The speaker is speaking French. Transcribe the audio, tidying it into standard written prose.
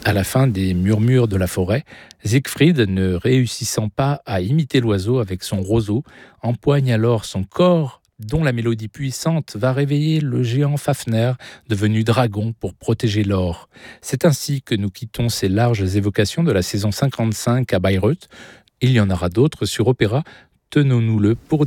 À la fin des murmures de la forêt, Siegfried, ne réussissant pas à imiter l'oiseau avec son roseau, empoigne alors son corps dont la mélodie puissante va réveiller le géant Fafner, devenu dragon pour protéger l'or. C'est ainsi que nous quittons ces larges évocations de la saison 55 à Bayreuth. Il y en aura d'autres sur Opéra. Tenons-nous-le pour